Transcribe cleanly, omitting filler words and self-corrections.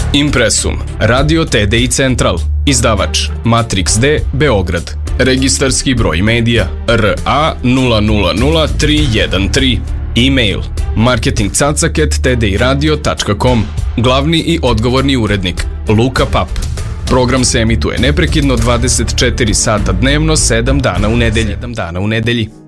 Impresum, Radio TDI Central, izdavač Matrix D, Beograd. Registarski broj medija RA 000313. E-mail marketingcacak@tdiradio.com. Glavni i odgovorni urednik Luka Pap. Program se emituje neprekidno 24 sata dnevno, 7 dana u nedelji.